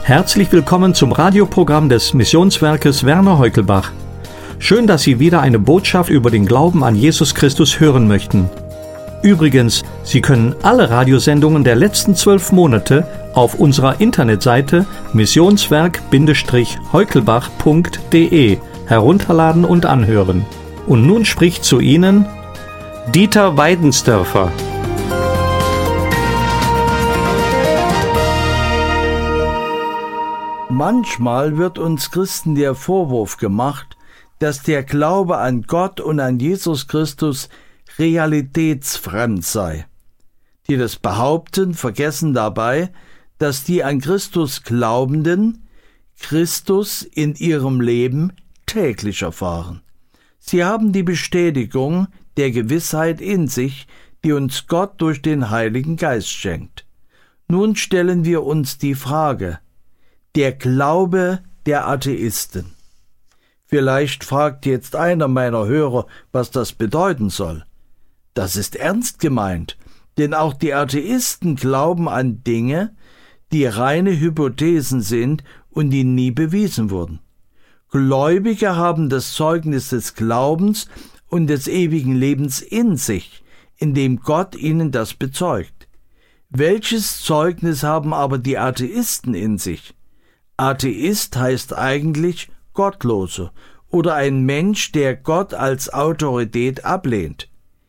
Herzlich willkommen zum Radioprogramm des Missionswerkes Werner Heukelbach. Schön, dass Sie wieder eine Botschaft über den Glauben an Jesus Christus hören möchten. Übrigens, Sie können alle Radiosendungen der letzten 12 Monate auf unserer Internetseite missionswerk-heukelbach.de herunterladen und anhören. Und nun spricht zu Ihnen Dieter Weidensdörfer. Manchmal wird uns Christen der Vorwurf gemacht, dass der Glaube an Gott und an Jesus Christus realitätsfremd sei. Die das behaupten, vergessen dabei, dass die an Christus Glaubenden Christus in ihrem Leben täglich erfahren. Sie haben die Bestätigung der Gewissheit in sich, die uns Gott durch den Heiligen Geist schenkt. Nun stellen wir uns die Frage: Der Glaube der Atheisten. Vielleicht fragt jetzt einer meiner Hörer, was das bedeuten soll. Das ist ernst gemeint, denn auch die Atheisten glauben an Dinge, die reine Hypothesen sind und die nie bewiesen wurden. Gläubige haben das Zeugnis des Glaubens und des ewigen Lebens in sich, indem Gott ihnen das bezeugt. Welches Zeugnis haben aber die Atheisten in sich? Atheist heißt eigentlich Gottlose oder ein Mensch, der Gott als Autorität ablehnt.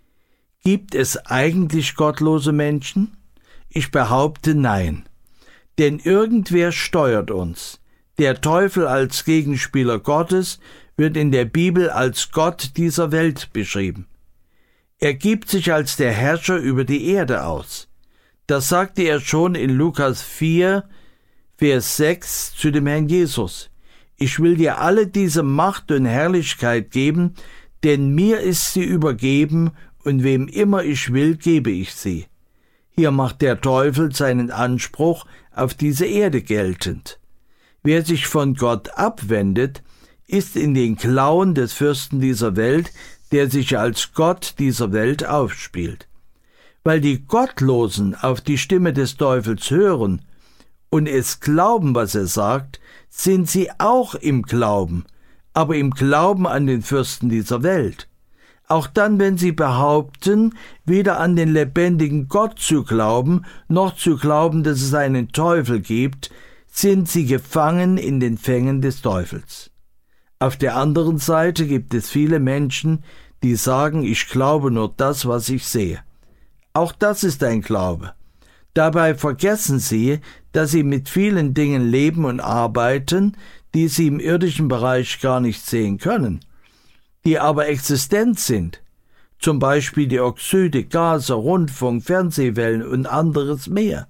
Gibt es eigentlich gottlose Menschen? Ich behaupte nein. Denn irgendwer steuert uns. Der Teufel als Gegenspieler Gottes wird in der Bibel als Gott dieser Welt beschrieben. Er gibt sich als der Herrscher über die Erde aus. Das sagte er schon in Lukas 4, Vers 6 zu dem Herrn Jesus. Ich will dir alle diese Macht und Herrlichkeit geben, denn mir ist sie übergeben, und wem immer ich will, gebe ich sie. Hier macht der Teufel seinen Anspruch auf diese Erde geltend. Wer sich von Gott abwendet, ist in den Klauen des Fürsten dieser Welt, der sich als Gott dieser Welt aufspielt. Weil die Gottlosen auf die Stimme des Teufels hören und es glauben, was er sagt, sind sie auch im Glauben, aber im Glauben an den Fürsten dieser Welt. Auch dann, wenn sie behaupten, weder an den lebendigen Gott zu glauben, noch zu glauben, dass es einen Teufel gibt, sind sie gefangen in den Fängen des Teufels. Auf der anderen Seite gibt es viele Menschen, die sagen, ich glaube nur das, was ich sehe. Auch das ist ein Glaube. Dabei vergessen sie, dass sie mit vielen Dingen leben und arbeiten, die sie im irdischen Bereich gar nicht sehen können, die aber existent sind, zum Beispiel die Oxide, Gase, Rundfunk, Fernsehwellen und anderes mehr.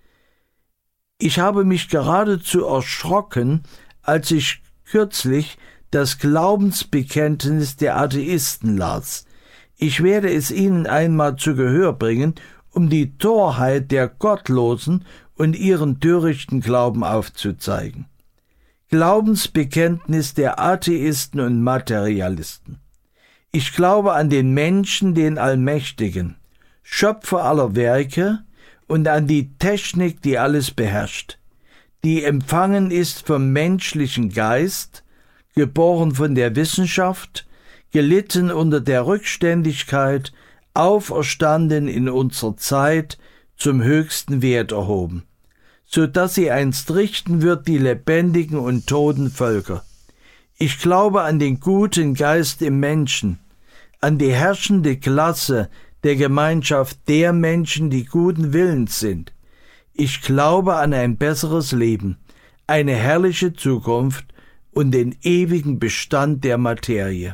Ich habe mich geradezu erschrocken, als ich kürzlich das Glaubensbekenntnis der Atheisten las. Ich werde es Ihnen einmal zu Gehör bringen, um die Torheit der Gottlosen und ihren törichten Glauben aufzuzeigen. Glaubensbekenntnis der Atheisten und Materialisten. Ich glaube an den Menschen, den Allmächtigen, Schöpfer aller Werke, und an die Technik, die alles beherrscht, die empfangen ist vom menschlichen Geist, geboren von der Wissenschaft, gelitten unter der Rückständigkeit, auferstanden in unserer Zeit, zum höchsten Wert erhoben, so dass sie einst richten wird die lebendigen und toten Völker. Ich glaube an den guten Geist im Menschen, an die herrschende Klasse der Gemeinschaft der Menschen, die guten Willens sind. Ich glaube an ein besseres Leben, eine herrliche Zukunft und den ewigen Bestand der Materie.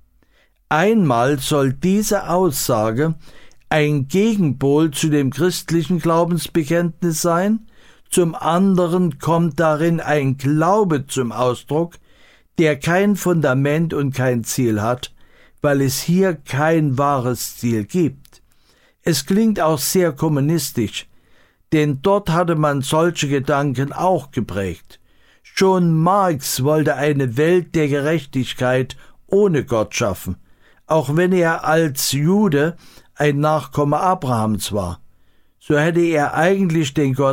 Einmal soll diese Aussage ein Gegenpol zu dem christlichen Glaubensbekenntnis sein, zum anderen kommt darin ein Glaube zum Ausdruck, der kein Fundament und kein Ziel hat, weil es hier kein wahres Ziel gibt. Es klingt auch sehr kommunistisch, denn dort hatte man solche Gedanken auch geprägt. Schon Marx wollte eine Welt der Gerechtigkeit ohne Gott schaffen, auch wenn er als Jude ein Nachkomme Abrahams war. So hätte er eigentlich den Gott